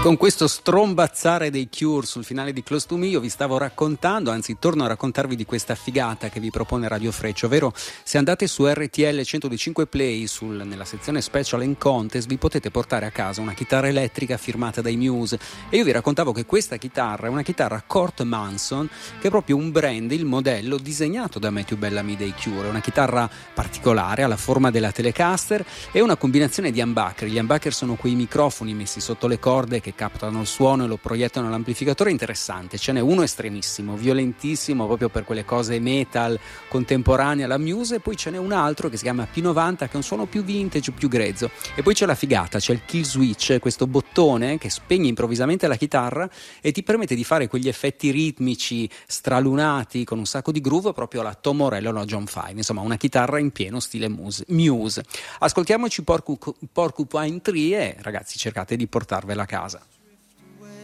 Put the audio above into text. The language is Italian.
Con questo strombazzare dei Cure sul finale di Close to Me io vi stavo raccontando, anzi torno a raccontarvi di questa figata che vi propone Radio Freccia, ovvero se andate su RTL 105 Play nella sezione Special and Contest vi potete portare a casa una chitarra elettrica firmata dai Muse, e io vi raccontavo che questa chitarra è una chitarra Cort Manson, che è proprio un brand, il modello disegnato da Matthew Bellamy dei Cure. È una chitarra particolare, ha la forma della Telecaster, è una combinazione di humbucker. Gli humbucker sono quei microfoni messi sotto le corde che captano il suono e lo proiettano all'amplificatore. Interessante, ce n'è uno estremissimo, violentissimo, proprio per quelle cose metal contemporanee alla Muse, e poi ce n'è un altro che si chiama P90, che è un suono più vintage, più grezzo. E poi c'è la figata, c'è il kill switch, questo bottone che spegne improvvisamente la chitarra e ti permette di fare quegli effetti ritmici stralunati con un sacco di groove, proprio alla Tom Morello o alla John Five. Insomma, una chitarra in pieno stile Muse. Ascoltiamoci Porcupine Tree e ragazzi cercate di portarvela a casa.